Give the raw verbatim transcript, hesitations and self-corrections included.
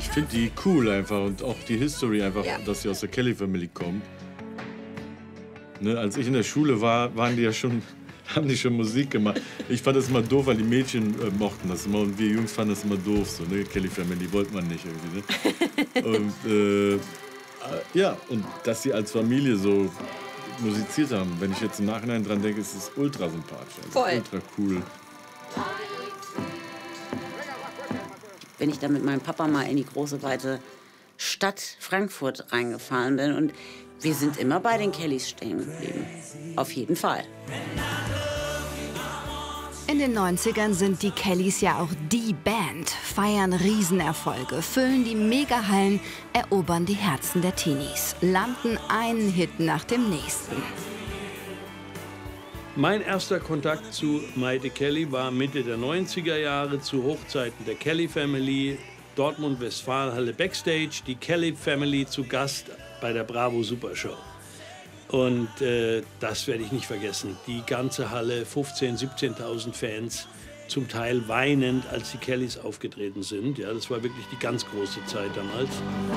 finde die cool einfach und auch die History einfach, Ja. dass sie aus der Kelly Family kommen. Ne, als ich in der Schule war, waren die ja schon, haben die schon Musik gemacht. Ich fand das immer doof, weil die Mädchen äh, mochten das immer und wir Jungs fanden das immer doof. So, ne? Kelly Family wollte man nicht irgendwie. Ne? Und äh, äh, ja, und dass sie als Familie so musiziert haben, wenn ich jetzt im Nachhinein dran denke, ist es ultra sympathisch. Also Voll. ultra cool. Wenn ich dann mit meinem Papa mal in die große, weite Stadt Frankfurt reingefahren bin und wir sind immer bei den Kellys stehen geblieben. Auf jeden Fall. In den neunzigern sind die Kellys ja auch die Band, feiern Riesenerfolge, füllen die Megahallen, erobern die Herzen der Teenies, landen einen Hit nach dem nächsten. Mein erster Kontakt zu Maite Kelly war Mitte der neunziger Jahre zu Hochzeiten der Kelly Family, Dortmund-Westfalenhalle Backstage, die Kelly Family zu Gast bei der Bravo Supershow. Und äh, das werde ich nicht vergessen. Die ganze Halle, fünfzehntausend, siebzehntausend Fans, zum Teil weinend, als die Kellys aufgetreten sind. Ja, das war wirklich die ganz große Zeit damals.